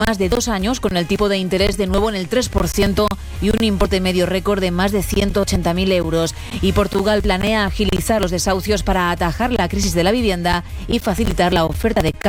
más de 2 años, con el tipo de interés de nuevo en el 3% y un importe medio récord de más de 180.000 euros. Y Portugal planea agilizar los desahucios para atajar la crisis de la vivienda y facilitar la oferta de